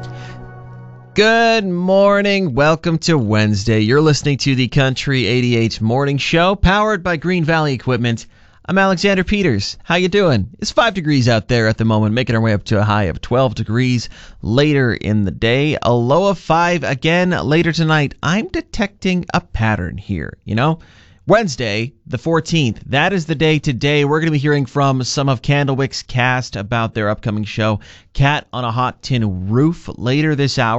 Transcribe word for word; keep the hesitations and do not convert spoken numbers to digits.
Good morning. Welcome to Wednesday. You're listening to the Country eighty-eight Morning Show, powered by Green Valley Equipment. I'm Alexander Peters. How you doing? It's five degrees out there at the moment, making our way up to a high of twelve degrees later in the day. A low of five again later tonight. I'm detecting a pattern here, you know? Wednesday, the fourteenth, that is the day today. We're going to be hearing from some of Candlewick's cast about their upcoming show, Cat on a Hot Tin Roof, later this hour.